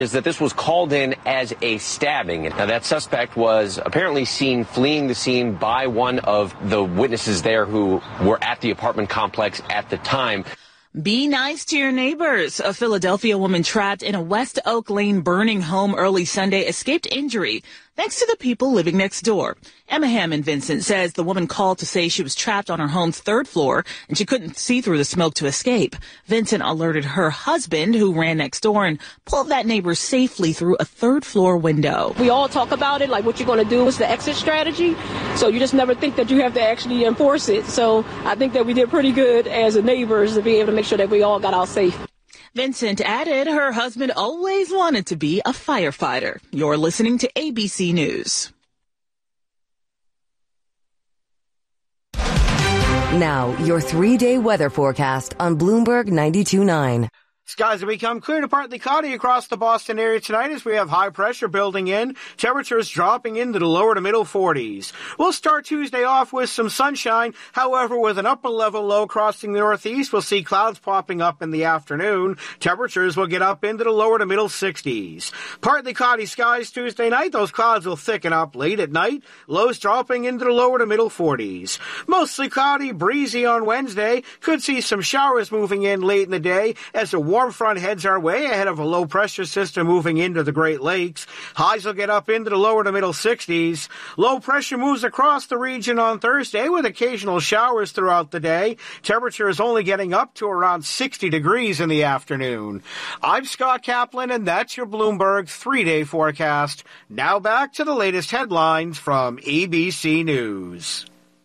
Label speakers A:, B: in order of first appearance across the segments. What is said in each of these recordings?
A: is that this was called in as a stabbing. Now, that suspect was apparently seen fleeing the scene by one of the witnesses there who were at the apartment complex at the time.
B: Be nice to your neighbors. A Philadelphia woman trapped in a West Oak Lane burning home early Sunday escaped injury thanks to the people living next door. Emma Hammond Vincent says the woman called to say she was trapped on her home's third floor and she couldn't see through the smoke to escape. Vincent alerted her husband, who ran next door, and pulled that neighbor safely through a third floor window.
C: We all talk about it, like what you're going to do is the exit strategy. So you just never think that you have to actually enforce it. So I think that we did pretty good as neighbors to be able to make sure that we all got out safe.
B: Vincent added her husband always wanted to be a firefighter. You're listening to ABC News.
D: Now, your 3-day weather forecast on Bloomberg 92.9.
E: Skies will become clear to partly cloudy across the Boston area tonight as we have high pressure building in. Temperatures dropping into the lower to middle 40s. We'll start Tuesday off with some sunshine. However, with an upper level low crossing the northeast, we'll see clouds popping up in the afternoon. Temperatures will get up into the lower to middle 60s. Partly cloudy skies Tuesday night. Those clouds will thicken up late at night. Lows dropping into the lower to middle 40s. Mostly cloudy, breezy on Wednesday. Could see some showers moving in late in the day as a warm front heads our way ahead of a low pressure system moving into the Great Lakes. Highs will get up into the lower to middle 60s. Low pressure moves across the region on Thursday with occasional showers throughout the day. Temperature is only getting up to around 60 degrees in the afternoon. I'm Scott Kaplan, and that's your Bloomberg 3-day forecast. Now back to the latest headlines from ABC News.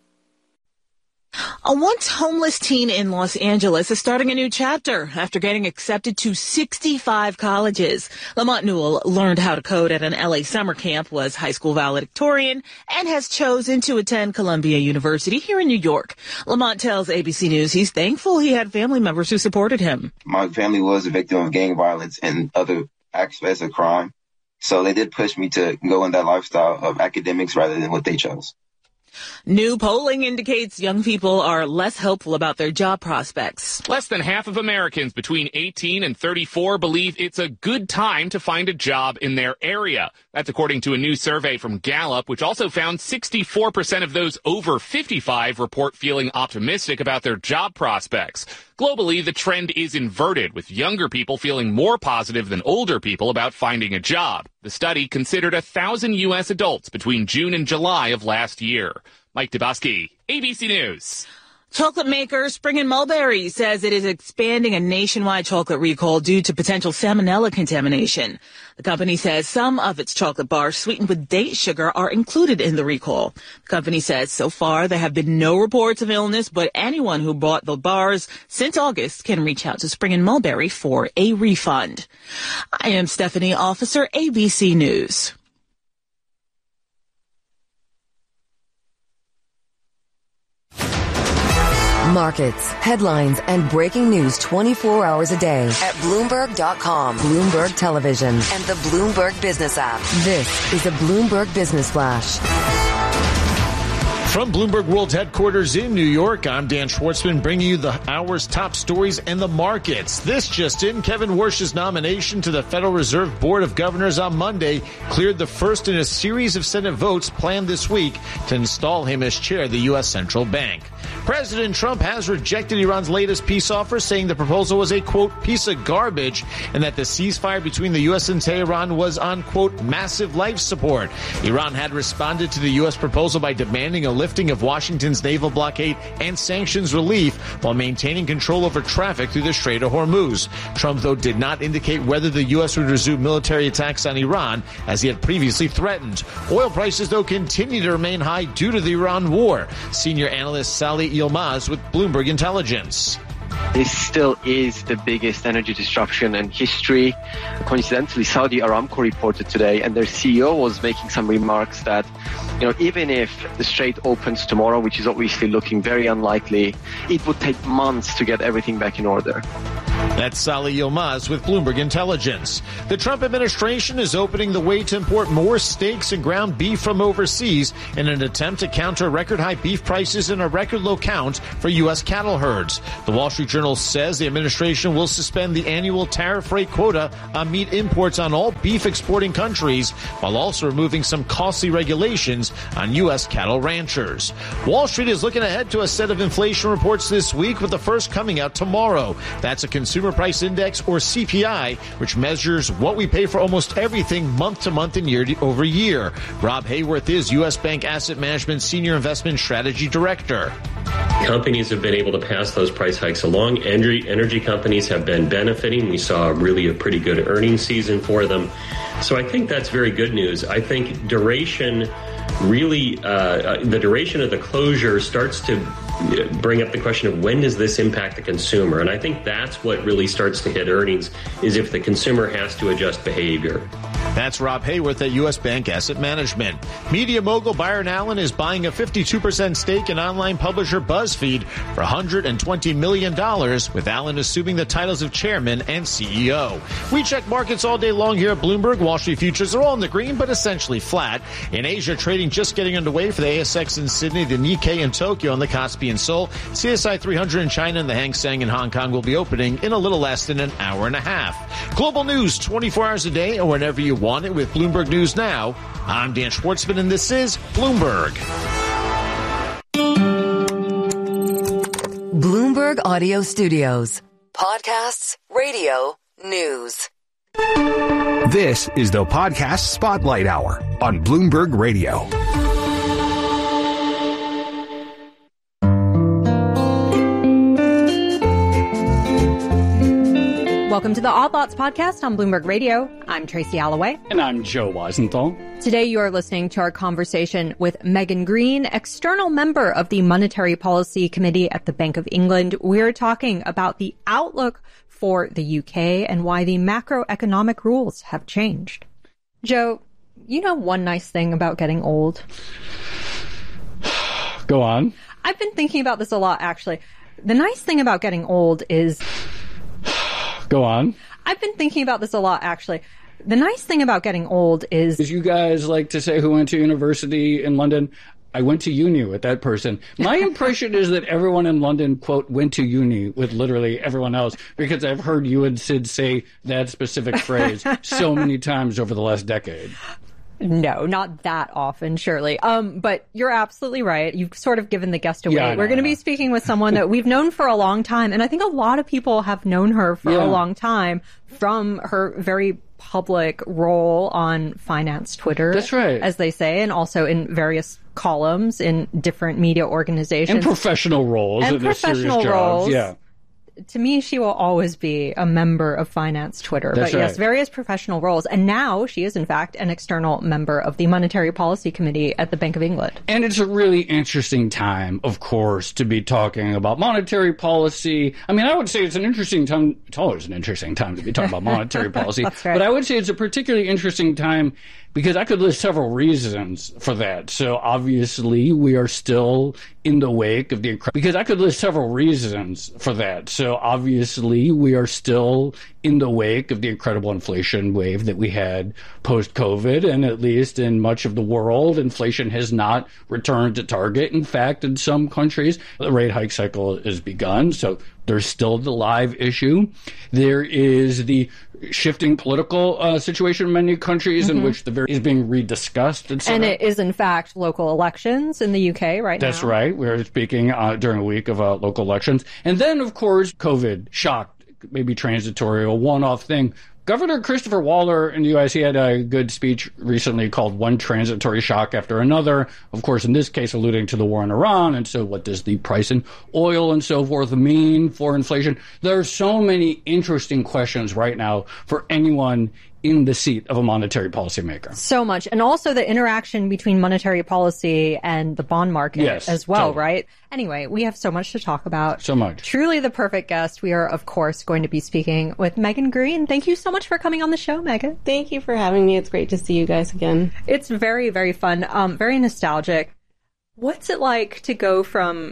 B: A once homeless teen in Los Angeles is starting a new chapter after getting accepted to 65 colleges. Lamont Newell learned how to code at an LA summer camp, was high school valedictorian, and has chosen to attend Columbia University here in New York. Lamont tells ABC News he's thankful he had family members who supported him.
F: My family was a victim of gang violence and other aspects of crime, so they did push me to go in that lifestyle of academics rather than what they chose.
B: New polling indicates young people are less hopeful about their job prospects.
G: Less than half of Americans between 18 and 34 believe it's a good time to find a job in their area. That's according to a new survey from Gallup, which also found 64% of those over 55 report feeling optimistic about their job prospects. Globally, the trend is inverted, with younger people feeling more positive than older people about finding a job. The study considered 1,000 U.S. adults between June and July of last year. Mike Dubosky, ABC News.
B: Chocolate maker Spring & Mulberry says it is expanding a nationwide chocolate recall due to potential salmonella contamination. The company says some of its chocolate bars sweetened with date sugar are included in the recall. The company says so far there have been no reports of illness, but anyone who bought the bars since August can reach out to Spring & Mulberry for a refund. I am Stephanie Officer, ABC News.
D: Markets, headlines, and breaking news 24 hours a day at Bloomberg.com, Bloomberg Television, and the Bloomberg Business app. This is a Bloomberg Business Flash.
H: From Bloomberg World Headquarters in New York, I'm Dan Schwartzman bringing you the hour's top stories and the markets. This just in, Kevin Warsh's nomination to the Federal Reserve Board of Governors on Monday cleared the first in a series of Senate votes planned this week to install him as chair of the U.S. Central Bank. President Trump has rejected Iran's latest peace offer, saying the proposal was a, quote, piece of garbage, and that the ceasefire between the U.S. and Tehran was on, quote, massive life support. Iran had responded to the U.S. proposal by demanding a lifting of Washington's naval blockade and sanctions relief while maintaining control over traffic through the Strait of Hormuz. Trump, though, did not indicate whether the U.S. would resume military attacks on Iran, as he had previously threatened. Oil prices, though, continue to remain high due to the Iran war. Senior analyst Sally Yilmaz with Bloomberg Intelligence.
I: This still is the biggest energy disruption in history. Coincidentally, Saudi Aramco reported today, and their CEO was making some remarks that, even if the strait opens tomorrow, which is obviously looking very unlikely, it would take months to get everything back in order.
H: That's Salih Yilmaz with Bloomberg Intelligence. The Trump administration is opening the way to import more steaks and ground beef from overseas in an attempt to counter record-high beef prices and a record-low count for U.S. cattle herds. The Wall Street Journal says the administration will suspend the annual tariff rate quota on meat imports on all beef exporting countries, while also removing some costly regulations on U.S. cattle ranchers. Wall Street is looking ahead to a set of inflation reports this week, with the first coming out tomorrow. That's a Consumer Price Index, or CPI, which measures what we pay for almost everything month to month and year over year. Rob Hayworth is U.S. Bank Asset Management Senior Investment Strategy Director.
J: Companies have been able to pass those price hikes along. Energy companies have been benefiting. We saw really a pretty good earnings season for them. So I think that's very good news. I think duration really, the duration of the closure starts to bring up the question of when does this impact the consumer? And I think that's what really starts to hit earnings, is if the consumer has to adjust behavior.
H: That's Rob Hayworth at U.S. Bank Asset Management. Media mogul Byron Allen is buying a 52% stake in online publisher BuzzFeed for $120 million, with Allen assuming the titles of chairman and CEO. We check markets all day long here at Bloomberg. Wall Street futures are all in the green, but essentially flat. In Asia, trading just getting underway for the ASX in Sydney, the Nikkei in Tokyo, and the Kospi in Seoul. CSI 300 in China and the Hang Seng in Hong Kong will be opening in a little less than an hour and a half. Global news 24 hours a day or whenever you want it with Bloomberg News Now. I'm Dan Schwartzman, and this is Bloomberg.
D: Bloomberg Audio Studios. Podcasts, radio, news.
K: This is the Podcast Spotlight Hour on Bloomberg Radio.
L: Welcome to the Odd Lots podcast on Bloomberg Radio. I'm Tracy Alloway.
M: And I'm Joe Weisenthal.
L: Today you are listening to our conversation with Megan Greene, external member of the Monetary Policy Committee at the Bank of England. We're talking about the outlook for the UK and why the macroeconomic rules have changed. Joe, you know one nice thing about getting old?
M: Go on.
L: I've been thinking about this a lot, actually. The nice thing about getting old is...
M: Go on.
L: I've been thinking about this a lot, actually. The nice thing about getting old is...
M: You guys like to say who went to university in London? I went to uni with that person. My impression is that everyone in London, quote, went to uni with literally everyone else, because I've heard you and Sid say that specific phrase so many times over the last decade.
L: No, not that often, surely. But you're absolutely right. You've sort of given the guest away.
M: Yeah,
L: We're going to be speaking with someone that we've known for a long time. And I think a lot of people have known her for a long time from her very public role on finance Twitter.
M: That's right.
L: As they say, and also in various columns in different media organizations.
M: And professional roles.
L: And professional roles.
M: Yeah.
L: To me, she will always be a member of finance Twitter.
M: That's
L: but yes,
M: right.
L: various professional roles. And now she is, in fact, an external member of the Monetary Policy Committee at the Bank of England.
M: And it's a really interesting time, of course, to be talking about monetary policy. I mean, I would say it's an interesting time. It's always an interesting time to be talking about monetary policy.
L: That's right.
M: But I would say it's a particularly interesting time because I could list several reasons for that. So obviously we are still in the wake of the incredible inflation wave that we had post-COVID, and at least in much of the world, inflation has not returned to target. In fact, in some countries, the rate hike cycle has begun. So there's still the live issue. There is the shifting political situation in many countries in which the is being rediscussed.
L: And it is, in fact, local elections in the UK right now.
M: That's right. We're speaking during a week of local elections. And then, of course, COVID shocked, maybe transitory, a one-off thing. Governor Christopher Waller in the U.S., he had a good speech recently called One Transitory Shock After Another. Of course, in this case, alluding to the war in Iran. And so what does the price in oil and so forth mean for inflation? There are so many interesting questions right now for anyone in the seat of a monetary policymaker.
L: So much. And also the interaction between monetary policy and the bond market as well, totally. Right? Anyway, we have so much to talk about.
M: So much.
L: Truly the perfect guest. We are, of course, going to be speaking with Megan Greene. Thank you so much for coming on the show, Megan.
N: Thank you for having me. It's great to see you guys again.
L: It's very, very fun. Very nostalgic. What's it like to go from,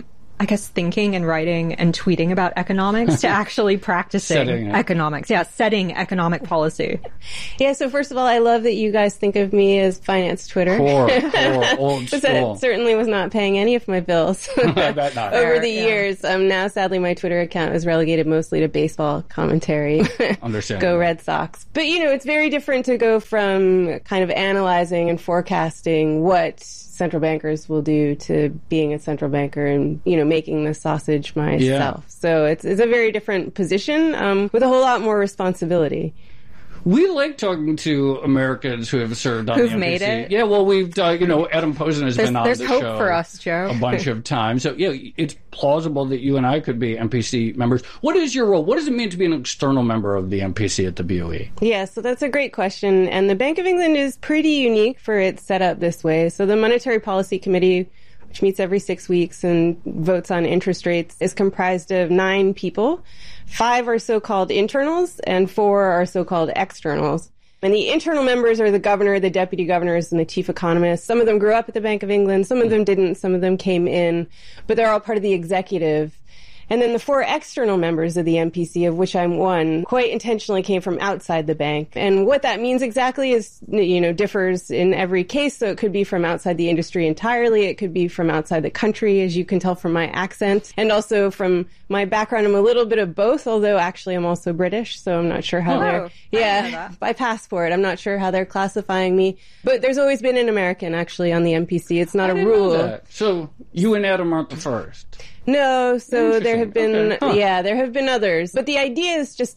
L: I guess, thinking and writing and tweeting about economics to actually practicing economics. Yeah, setting economic policy.
N: Yeah, so first of all, I love that you guys think of me as finance Twitter.
M: Core, old school.
N: That certainly was not paying any of my bills
M: I bet not.
N: over the years. Now, sadly, my Twitter account is relegated mostly to baseball commentary.
M: Understandable.
N: Go Red Sox. But, it's very different to go from kind of analyzing and forecasting what central bankers will do to being a central banker and, making the sausage myself. Yeah. So it's a very different position with a whole lot more responsibility.
M: We like talking to Americans who have served on the MPC.
L: Who've made it.
M: Yeah, well, we've, Adam Posen has been on the show.
L: There's hope for us, Joe.
M: A bunch of times. So, it's plausible that you and I could be MPC members. What is your role? What does it mean to be an external member of the MPC at the BOE?
N: Yeah, so that's a great question. And the Bank of England is pretty unique for its setup this way. So the Monetary Policy Committee, which meets every 6 weeks and votes on interest rates, is comprised of 9 people. 5 are so-called internals and 4 are so-called externals. And the internal members are the governor, the deputy governors, and the chief economist. Some of them grew up at the Bank of England. Some of them didn't. Some of them came in. But they're all part of the executive. And then the 4 external members of the MPC, of which I'm one, quite intentionally came from outside the bank. And what that means exactly is, differs in every case. So it could be from outside the industry entirely. It could be from outside the country, as you can tell from my accent. And also from my background, I'm a little bit of both, although actually I'm also British. So I'm not sure how by passport, I'm not sure how they're classifying me. But there's always been an American actually on the MPC. It's not a rule.
M: So you and Adam aren't the first.
N: No, so there have been, there have been others. But the idea is just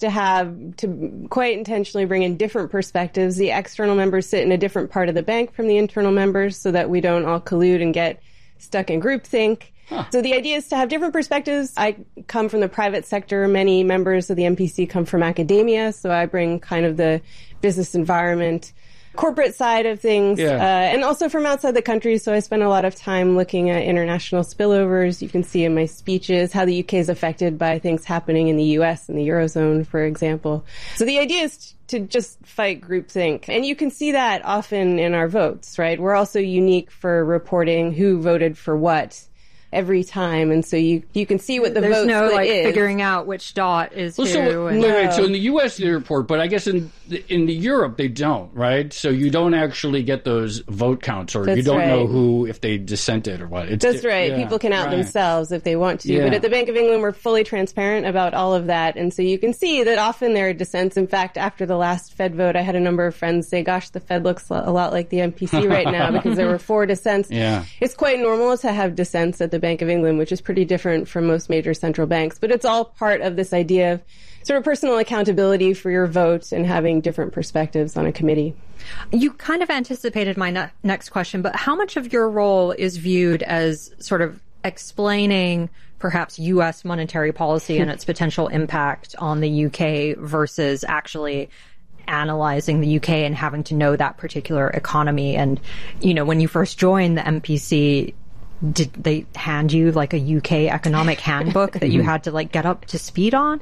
N: to quite intentionally bring in different perspectives. The external members sit in a different part of the bank from the internal members so that we don't all collude and get stuck in groupthink. So the idea is to have different perspectives. I come from the private sector. Many members of the MPC come from academia. So I bring kind of the business environment, corporate side of things, and also from outside the country. So I spend a lot of time looking at international spillovers. You can see in my speeches how the UK is affected by things happening in the US and the Eurozone, for example. So the idea is to just fight groupthink. And you can see that often in our votes, right? We're also unique for reporting who voted for what every time, and so you can see what the vote split is.
L: There's no figuring out which dot is who.
M: So in the U.S. they report, but I guess in the Europe they don't, right? So you don't actually get those vote counts, or you don't know who, if they dissented or what.
N: That's right. Yeah, people can out themselves if they want to. But at the Bank of England, we're fully transparent about all of that, and so you can see that often there are dissents. In fact, after the last Fed vote, I had a number of friends say, "Gosh, the Fed looks a lot like the MPC right now," because there were 4 dissents.
M: Yeah.
N: It's quite normal to have dissents at the Bank of England, which is pretty different from most major central banks. But it's all part of this idea of sort of personal accountability for your vote and having different perspectives on a committee.
L: You kind of anticipated my next question, but how much of your role is viewed as sort of explaining perhaps U.S. monetary policy and its potential impact on the UK versus actually analyzing the UK and having to know that particular economy? And, when you first joined the MPC, did they hand you a UK economic handbook that you had to get up to speed on?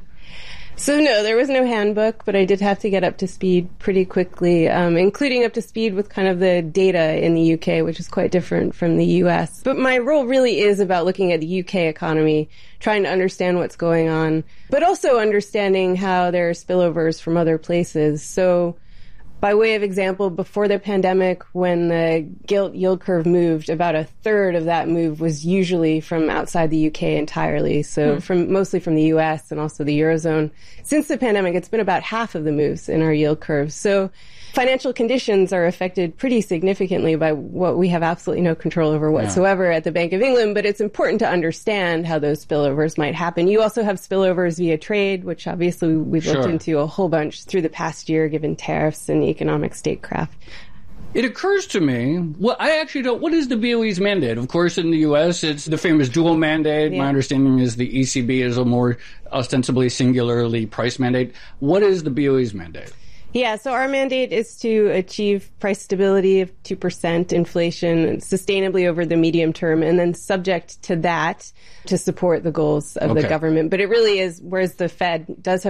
N: So no, there was no handbook, but I did have to get up to speed pretty quickly, including up to speed with kind of the data in the UK, which is quite different from the US. But my role really is about looking at the UK economy, trying to understand what's going on, but also understanding how there are spillovers from other places. So by way of example, before the pandemic, when the gilt yield curve moved, about a third of that move was usually from outside the UK entirely. So mostly from the US and also the Eurozone. Since the pandemic, it's been about half of the moves in our yield curve. So financial conditions are affected pretty significantly by what we have absolutely no control over whatsoever at the Bank of England, but it's important to understand how those spillovers might happen. You also have spillovers via trade, which obviously we've looked into a whole bunch through the past year, given tariffs and economic statecraft.
M: It occurs to me, I actually don't, what is the BOE's mandate? Of course, in the U.S., it's the famous dual mandate. Yeah. My understanding is the ECB is a more ostensibly singularly price mandate. What is the BOE's mandate?
N: Yeah, so our mandate is to achieve price stability of 2% inflation sustainably over the medium term, and then subject to that to support the goals of the government. But it really is, whereas the Fed does have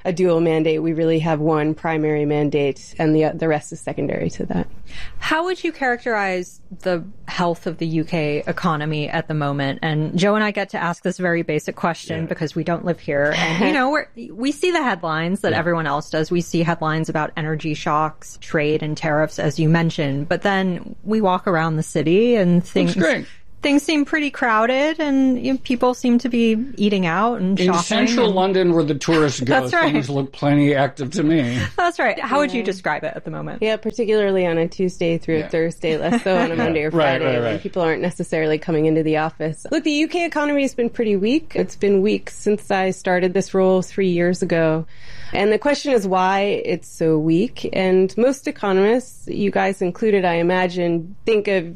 N: a dual mandate. We really have one primary mandate, and the rest is secondary to that.
L: How would you characterize the health of the UK economy at the moment? And Joe and I get to ask this very basic question because we don't live here. And, we see the headlines that everyone else does. We see headlines about energy shocks, trade and tariffs, as you mentioned. But then we walk around the city and things seem pretty crowded, and people seem to be eating out and shopping.
M: In central London, where the tourists go, things look plenty active to me.
L: That's right. How would you describe it at the moment?
N: Yeah, particularly on a Tuesday through a Thursday, less so on a Monday or Friday, when people aren't necessarily coming into the office. Look, the UK economy has been pretty weak. It's been weak since I started this role 3 years ago. And the question is why it's so weak. And most economists, you guys included, I imagine, think of